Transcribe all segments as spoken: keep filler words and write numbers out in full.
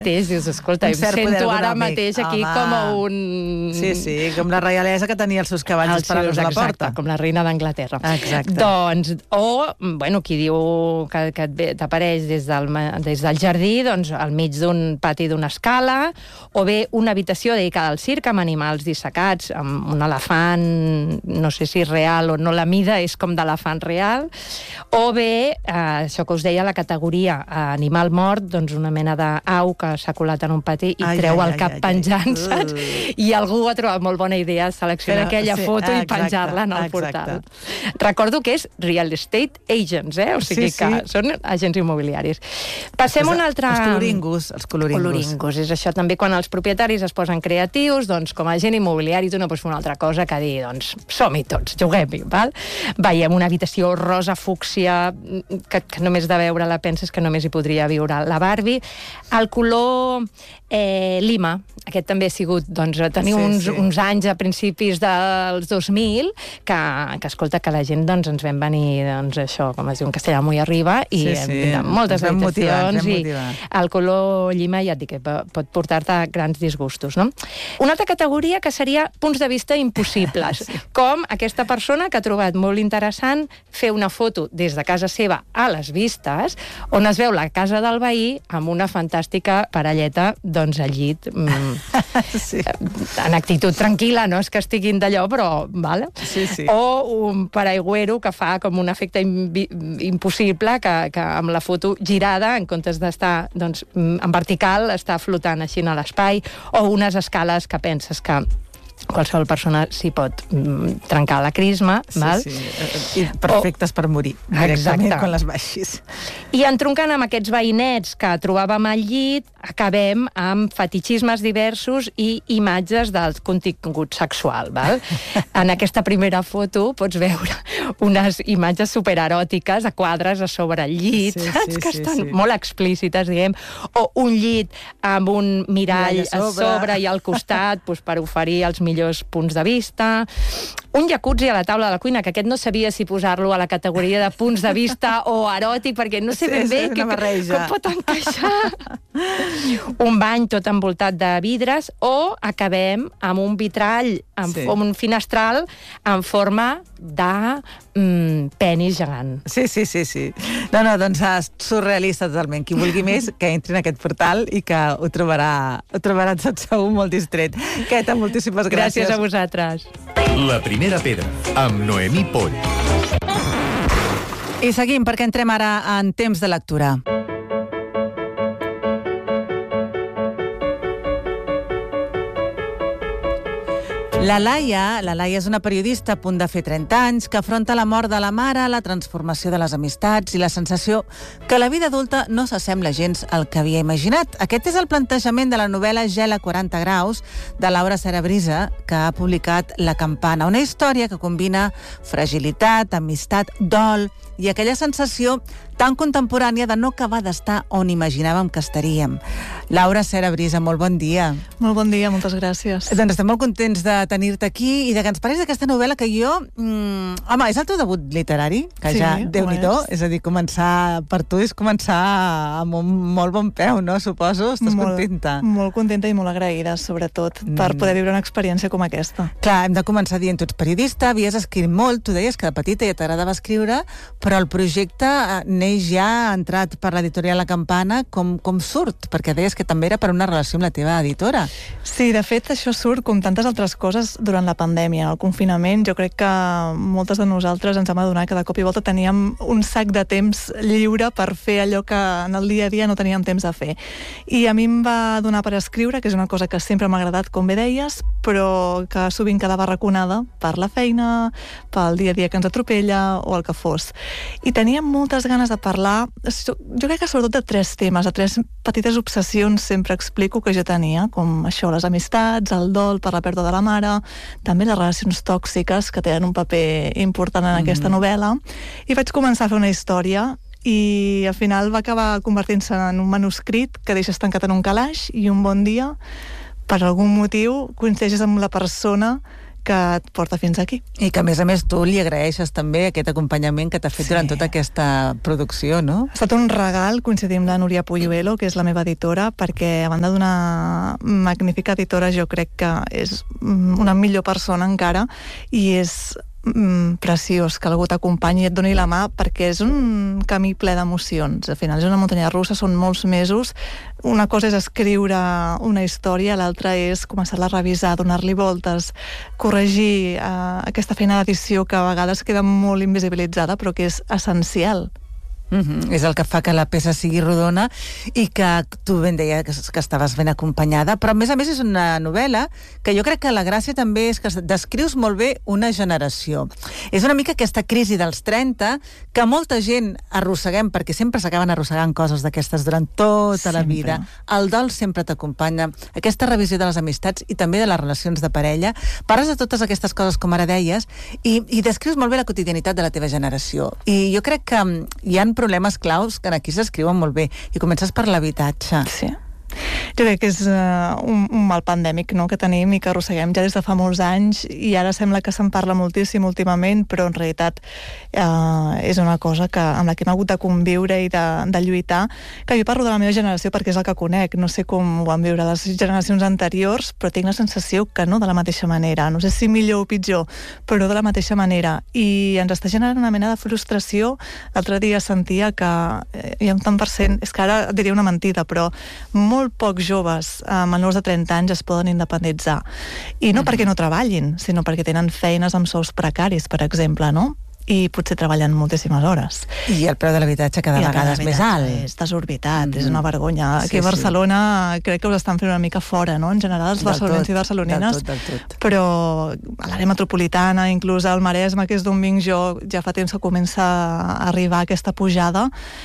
Dius, escolta, em sento ara mateix aquí com un... Sí, sí, com la reialesa que tenia els seus cavalls esperant-nos a la porta. Com la reina d'Anglaterra. Exacte. Doncs, o, bueno, qui diu que, que t'apareix des, del, des del jardí, doncs, al mig d'un pati d'una escala, o bé una habitació dedicada al circ amb animals dissecats, amb un elefant, no sé si real o no, la mida és com d'elefant real, o bé, eh, això que us deia, la categoria eh, animal mort, doncs una mena d'au que s'ha colat en un pati i ai, treu ai, el cap ai, penjant, ai. saps? Uh. I algú ha trobat molt bona idea seleccionar Però, aquella sí, foto exacte, i penjar-la en el exacte. portal. Recordo que és real estate agents, eh? O sigui sí, que sí. són agents immobiliaris. Passem a un altre... Els coloringus, els coloringus. Coloringus, és això també quan els propietaris es posen creatius, doncs com a agent immobiliari tu no pots fer una altra cosa que dir, doncs som-hi tots, juguem-hi, val? Veiem una habitació rosa fúcsia que, que només de veure-la penses que només hi podria viure la Barbie. El color Eh, Lima, aquest també ha sigut, doncs, tenir sí, uns, sí. uns anys a principis dels dos mil que, que escolta, que la gent, doncs, ens vam venir, doncs, això, com es diu en castellà, muy arriba, i sí, sí. Hem, moltes habitacions, i motivar. el color Lima, ja et dic, que pot portar-te grans disgustos, no? Una altra categoria que seria punts de vista impossibles, sí. com aquesta persona que ha trobat molt interessant fer una foto des de casa seva a les vistes, on es veu la casa del veí amb una fantàstica parelleta, doncs al llit, mm, sí. en actitud tranquil·la, no és que estiguin d'allò, però, vale? Sí, sí. O un paraigüero que fa com un efecte impossible, que, que amb la foto girada, en comptes d'estar doncs, en vertical, està flotant així a l'espai, o unes escales que penses que qualsevol persona s'hi pot mm, trencar la crisma, sí, val? Sí. I perfectes o... per morir, directament, exacte. quan les baixis. I entroncant amb aquests veïnets que trobàvem al llit, acabem amb fetichismes diversos i imatges del contingut sexual, val? En aquesta primera foto pots veure unes imatges supereròtiques a quadres a sobre el llit, sí, saps? Sí, que sí, estan sí. molt explícites, diguem, o un llit amb un mirall, mirall a, sobre. a sobre i al costat doncs, per oferir els millors punts de vista. Un jacuzzi a la taula de la cuina, que aquest no sabia si posar-lo a la categoria de punts de vista o eròtic, perquè no sé ben bé sí, que, com pot encaixar. Un bany tot envoltat de vidres, o acabem amb un vitrall, amb, sí. amb un finestral en forma de mm, penis gegant. Sí, sí, sí, sí. No, no, doncs és surrealista totalment. Qui vulgui més, que entri en aquest portal i que ho trobarà, ho trobarà tot segur molt distret. Queta, moltíssimes gràcies. Gràcies a vosaltres. La primera pedra, amb Noemí Poll. I seguim, perquè entrem ara en temps de lectura. La Laia, la Laia és una periodista a punt de fer trenta anys que afronta la mort de la mare, la transformació de les amistats i la sensació que la vida adulta no s'assembla gens al que havia imaginat. Aquest és el plantejament de la novel·la Gel a quaranta graus de Laura Serabrisa, que ha publicat La Campana, una història que combina fragilitat, amistat, dol i aquella sensació tan contemporània de no acabar d'estar on imaginàvem que estaríem. Laura Serabrisa, molt bon dia. Molt bon dia, moltes gràcies. Doncs estem molt contents de tenir-te aquí i de que ens parlis d'aquesta novel·la que jo... Mm, home, és el teu debut literari, que sí, ja, Déu-n'hi-do, és. és a dir, començar per tu és començar amb un molt bon peu, no? Suposo, estàs molt, contenta. Molt contenta i molt agraïda, sobretot, mm. per poder viure una experiència com aquesta. Clar, hem de començar dient, tu ets periodista, havies escrit molt, tu deies que de petita ja t'agradava escriure, però el projecte neix ja entrat per l'editorial La Campana, com, com surt? Perquè deies que també era per una relació amb la teva editora. Sí, de fet, això surt com tantes altres coses durant la pandèmia, el confinament. Jo crec que moltes de nosaltres ens hem adonat que de cop i volta teníem un sac de temps lliure per fer allò que en el dia a dia no teníem temps de fer. I a mi em va donar per escriure, que és una cosa que sempre m'ha agradat, com bé deies, però que sovint quedava raconada per la feina, pel dia a dia que ens atropella o el que fos. I teníem moltes ganes de parlar, jo crec que sobretot de tres temes, de tres petites obsessions sempre explico que jo tenia, com això, les amistats, el dol per la pèrdua de la mare, també les relacions tòxiques que tenen un paper important en aquesta mm. novel·la, i vaig començar a fer una història i al final va acabar convertint-se en un manuscrit que deixes tancat en un calaix i un bon dia, per algun motiu, coincideixes amb la persona que et porta fins aquí. I que, a més a més, tu li agraeixes també aquest acompanyament que t'ha fet sí. durant tota aquesta producció, no? Ha estat un regal coincidir amb la Núria Puyuelo, que és la meva editora, perquè a banda d'una magnífica editora, jo crec que és una millor persona encara, i és Mm, preciós que algú t'acompanyi i et doni la mà, perquè és un camí ple d'emocions. Al final és una muntanya russa, són molts mesos. Una cosa és escriure una història, l'altra és començar-la a revisar, donar-li voltes, corregir eh, aquesta feina d'edició que a vegades queda molt invisibilitzada, però que és essencial. Mm-hmm. És el que fa que la peça sigui rodona i que tu ben deia que, que estaves ben acompanyada, però a més a més és una novel·la que jo crec que la gràcia també és que descrius molt bé una generació. És una mica aquesta crisi dels trenta que molta gent arrosseguem, perquè sempre s'acaben arrossegant coses d'aquestes durant tota sempre. La vida. El dol sempre t'acompanya, aquesta revisió de les amistats i també de les relacions de parella. Parles de totes aquestes coses, com ara deies, i, i descrius molt bé la quotidianitat de la teva generació. I jo crec que hi ha problemes claus que aquí s'escriuen molt bé. I comences per l'habitatge. Sí. Jo crec que és uh, un, un mal pandèmic, no?, que tenim i que arrosseguem ja des de fa molts anys, i ara sembla que se'n parla moltíssim últimament, però en realitat uh, és una cosa que, amb la que hem hagut de conviure i de, de lluitar. Que jo parlo de la meva generació perquè és el que conec, no sé com ho van viure les generacions anteriors, però tinc la sensació que no de la mateixa manera, no sé si millor o pitjor, però de la mateixa manera, i ens està generant una mena de frustració. L'altre dia sentia que hi ha un tant per cent, és que ara diria una mentida, però molt molt pocs joves eh, menors de trenta anys es poden independitzar. I no mm. perquè no treballin, sinó perquè tenen feines amb sous precaris, per exemple, no? I potser treballen moltíssimes hores. I el preu de l'habitatge cada vegada és més alt. És desorbitat, mm-hmm. és una vergonya. Aquí sí, a Barcelona sí. crec que us estan fent una mica fora, no?, en general, els barcelonins i barcelonines. Del tot, del tot. Però a l'àrea metropolitana, inclús al Maresme, que és d'on vinc jo, ja fa temps que comença a arribar aquesta pujada,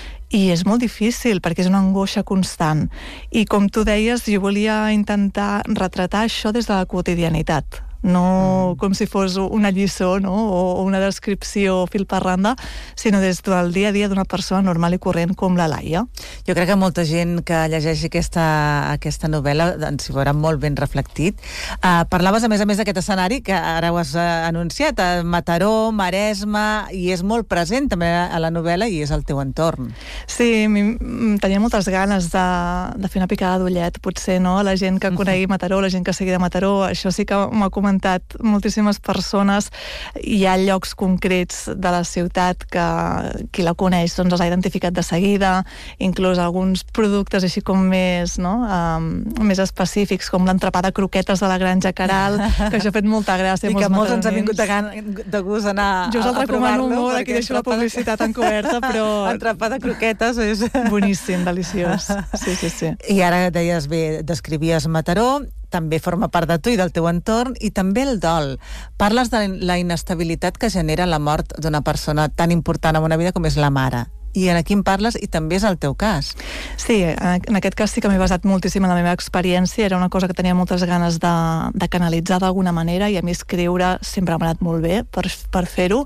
i és molt difícil perquè és una angoixa constant. I com tu deies, jo volia intentar retratar això des de la quotidianitat, no mm. com si fos una lliçó, no?, o una descripció fil per randa, sinó des del dia a dia d'una persona normal i corrent com la Laia. Jo crec que molta gent que llegeixi aquesta, aquesta novel·la ens hi veurà molt ben reflectit. Uh, parlaves a més a més d'aquest escenari que ara ho has uh, anunciat, a Mataró, Maresme, i és molt present també a la novel·la i és el teu entorn. Sí, tenia moltes ganes de, de fer una picada d'ullet, potser, no?, la gent que conegui Mataró, la gent que sigui de Mataró. Això sí que m'ha comentat moltíssimes persones. Hi ha llocs concrets de la ciutat que qui la coneix doncs els ha identificat de seguida, inclús alguns productes així com més, no?, um, més específics, com l'entrepà de croquetes de la Granja Caral, que això ha fet molta gràcia. I que molts ens ha vingut de, gan, de gust anar a, a provar-lo. Jo us el recomano molt, aquí deixo la publicitat encoberta, però... Entrepà de croquetes és... Boníssim, deliciós. Sí, sí, sí. I ara deies bé, descrivies Mataró, també forma part de tu i del teu entorn, i també el dol. Parles de la inestabilitat que genera la mort d'una persona tan important en una vida com és la mare. I aquí en parles, i també és el teu cas. Sí, en aquest cas sí que m'he basat moltíssim en la meva experiència, era una cosa que tenia moltes ganes de, de canalitzar d'alguna manera, i a mi escriure sempre m'ha anat molt bé per, per fer-ho.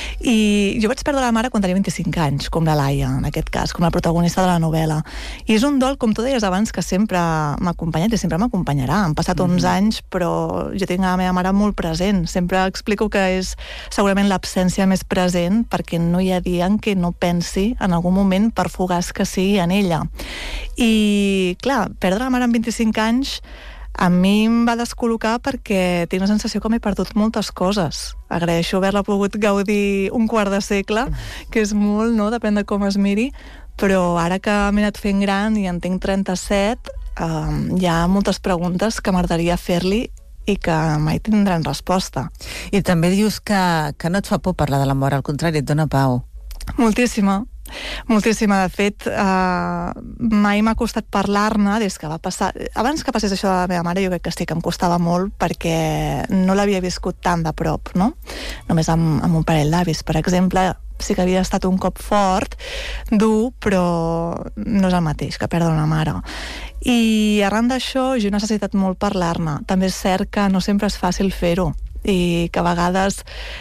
I jo vaig perdre la mare quan tenia vint-i-cinc anys, com la Laia, en aquest cas, com la protagonista de la novel·la. I és un dol, com tu deies abans, que sempre m'ha acompanyat i sempre m'acompanyarà. Han passat mm-hmm. uns anys, però jo tinc la meva mare molt present. Sempre explico que és segurament l'absència més present, perquè no hi ha dia en què no pensi en algun moment, per fugaç que sigui, en ella. I, clar, perdre la mare amb vint-i-cinc anys a mi em va descol·locar perquè tinc la sensació que m'he perdut moltes coses. Agraeixo haver-la pogut gaudir un quart de segle, que és molt, no?, depèn de com es miri, però ara que m'he anat fent gran i en tinc trenta-set, eh, hi ha moltes preguntes que m'agradaria fer-li i que mai tindran resposta. I també dius que, que no et fa por parlar de la mort, al contrari, et dona pau. Moltíssima. Moltíssima, de fet, eh, mai m'ha costat parlar-ne des que va passar... Abans que passés això de la meva mare, jo crec que sí que em costava molt perquè no l'havia viscut tan de prop, no? Només amb, amb un parell d'avis, per exemple, sí que havia estat un cop fort, dur, però no és el mateix que perdre una mare. I arran d'això jo he necessitat molt parlar-ne. També és cert que no sempre és fàcil fer-ho. i que a vegades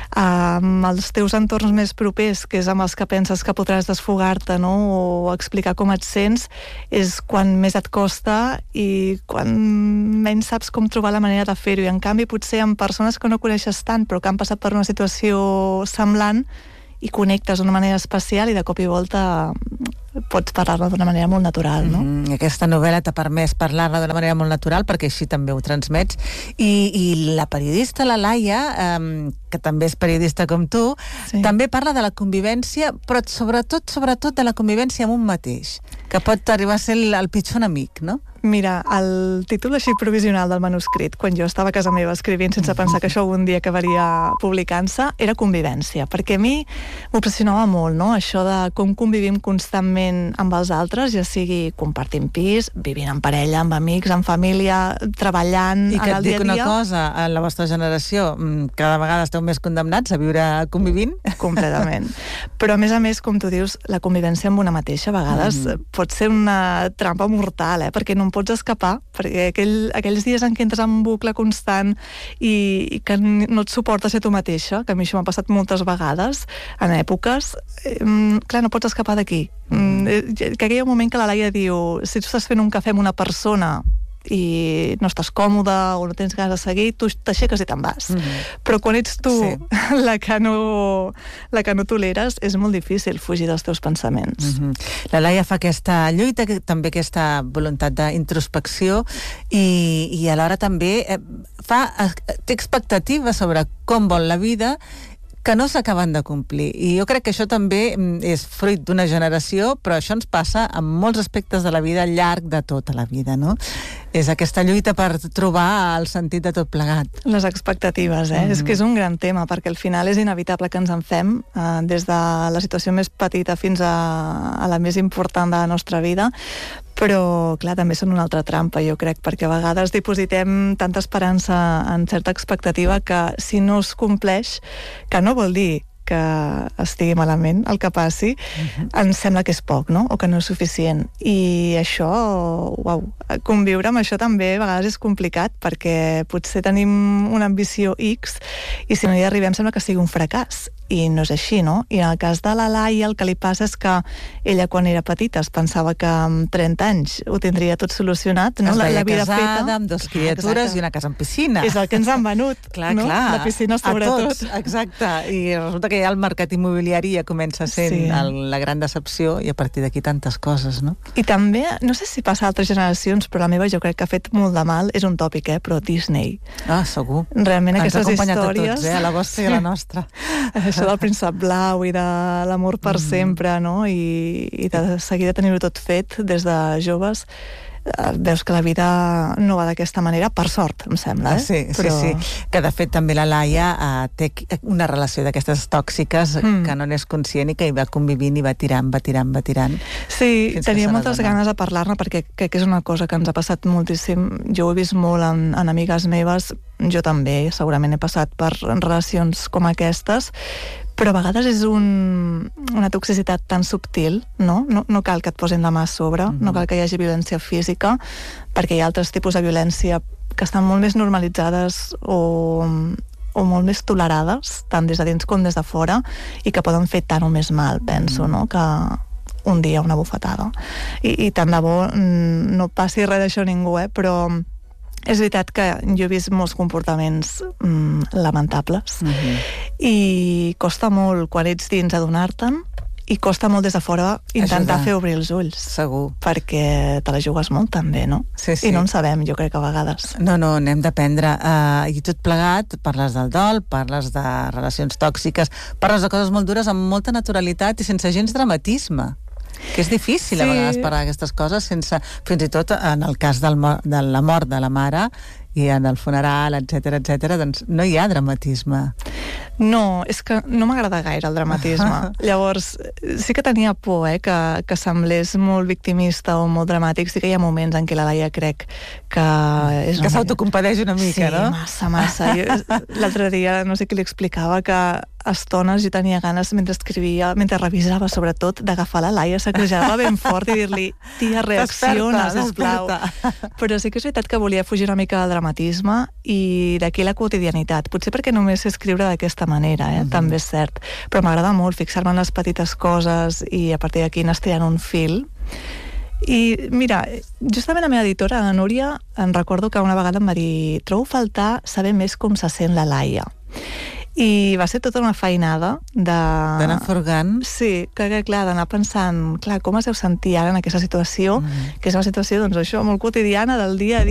amb els teus entorns més propers, que és amb els que penses que podràs desfogar-te, no? O explicar com et sents, és quan més et costa i quan menys saps com trobar la manera de fer-ho. I en canvi potser amb persones que no coneixes tant però que han passat per una situació semblant i connectes d'una manera especial i de cop i volta pots parlar-ne d'una manera molt natural, no? Mm, I aquesta novel·la t'ha permès parlar-ne d'una manera molt natural perquè així també ho transmets. I, i la periodista, la Laia, eh, que també és periodista com tu, sí. també parla de la convivència, però sobretot, sobretot de la convivència amb un mateix, que pot arribar a ser el, el pitjor enemic, no? Mira, el títol així provisional del manuscrit, quan jo estava a casa meva escrivint sense pensar que això algun dia acabaria publicant-se, era convivència, perquè a mi m'obsessionava molt, no?, això de com convivim constantment amb els altres, ja sigui compartint pis, vivint en parella, amb amics, en família, treballant en el dia a dia. I que et dic una cosa, a la vostra generació cada vegada esteu més condemnats a viure convivint. Completament. Però a més a més, com tu dius, la convivència amb una mateixa a vegades mm. pot ser una trampa mortal, eh?, perquè no pots escapar, perquè aquell, aquells dies en què entres en un bucle constant i, i que no et suporta ser tu mateixa, que a mi això m'ha passat moltes vegades en èpoques, eh, clar, no pots escapar d'aquí. Mm. Que hi ha un moment que la Laia diu, si tu estàs fent un cafè amb una persona i no estàs còmode o no tens ganes de seguir, tu t'aixeques i te'n vas. Mm-hmm. Però quan ets tu sí. la, que no, la que no toleres, és molt difícil fugir dels teus pensaments. Mm-hmm. La Laia fa aquesta lluita, també aquesta voluntat d'introspecció i, i alhora també eh, fa, eh, té expectatives sobre com vol la vida que no s'acaben de complir. I jo crec que això també és fruit d'una generació, però això ens passa en molts aspectes de la vida al llarg de tota la vida, no? És aquesta lluita per trobar el sentit de tot plegat. Les expectatives, eh? Mm. És que és un gran tema, perquè al final és inevitable que ens en fem, eh, des de la situació més petita fins a, a la més important de la nostra vida, però, clar, també són una altra trampa, jo crec, perquè a vegades dipositem tanta esperança en certa expectativa que si no es compleix, que no vol dir que estigui malament el que passi, uh-huh. ens sembla que és poc, no?, o que no és suficient. I això, uau, conviure amb això també a vegades és complicat, perquè potser tenim una ambició X i si no hi arribem sembla que sigui un fracàs. I no és així, no? I en el cas de la Laia el que li passa és que ella quan era petita es pensava que amb trenta anys ho tindria tot solucionat, no? Es veia la vida casada, feta, amb dos criatures exacte. I una casa amb piscina. És el que ens han venut, clar, no? Clar, la piscina sobretot. A tots, exacte. I resulta que ja el mercat immobiliari ja comença sent sí. el, la gran decepció i a partir d'aquí tantes coses, no? I també, no sé si passa a altres generacions, però la meva jo crec que ha fet molt de mal, és un tòpic, eh? Però Disney. Ah, segur. Realment ens aquestes històries... Ens ha acompanyat a tots, eh? A la vostra i a la nostra. Això del príncep blau i de l'amor per mm. sempre, no? I, i de seguir de tenir-ho tot fet des de joves, veus que la vida no va d'aquesta manera, per sort, em sembla, eh? Sí, Però... sí, sí. Que de fet també la Laia eh, té una relació d'aquestes tòxiques mm. que no n'és conscient i que hi va convivint i va tirant, va tirant, va tirant. Sí, tenia moltes ganes de parlar-ne perquè crec que és una cosa que ens ha passat moltíssim. Jo ho he vist molt en, en amigues meves, jo també, segurament he passat per relacions com aquestes, però a vegades és un, una toxicitat tan subtil, no? No, no cal que et posin la mà a sobre, mm-hmm. no cal que hi hagi violència física, perquè hi ha altres tipus de violència que estan molt més normalitzades o, o molt més tolerades, tant des de dins com des de fora, i que poden fer tant o més mal, penso, mm-hmm. no? Que un dia una bufetada. I, i tant de bo no passi res d'això a ningú, eh? Però és veritat que jo he vist molts comportaments mm, lamentables mm-hmm. i costa molt quan ets dins adonar-te'n i costa molt des de fora intentar Ajuda. fer obrir els ulls. Segur. Perquè te la jugues molt també, no? Sí, sí. I no en sabem, jo crec que a vegades. No, no, n'hem d'aprendre. Uh, I tot plegat, parles del dol, parles de relacions tòxiques, parles de coses molt dures amb molta naturalitat i sense gens dramatisme. Que és difícil sí. a vegades parlar d'aquestes coses sense, fins i tot en el cas del, de la mort de la mare i en el funeral, etcètera, etcètera, doncs no hi ha dramatisme. No, és que no m'agrada gaire el dramatisme. Llavors, sí que tenia por, eh, que, que semblés molt victimista o molt dramàtic. Sí que hi ha moments en què la Laia crec que... És que s'autocompadeix una mica, sí, no? Sí, massa, massa. L'altre dia, no sé qui li explicava, que estones jo tenia ganes, mentre escrivia, mentre revisava sobretot, d'agafar la Laia, sacrejar-la ben fort i dir-li, tia, reacciona, sisplau. Però sí que és veritat que volia fugir una mica del dramatisme i d'aquí la quotidianitat. Potser perquè només sé escriure d'aquesta manera, eh? Mm-hmm. També és cert. Però m'agrada molt fixar-me en les petites coses i a partir d'aquí anar estirant un fil. I mira, justament la meva editora, la Núria, em recordo que una vegada em va dir trobo faltar saber més com se sent la Laia. I va ser tota una feinada de... D'anar forgant. Sí, que, que clar, d'anar pensant, clar, com es deu sentir ara en aquesta situació, mm. que és una situació, doncs això, molt quotidiana del dia a dia,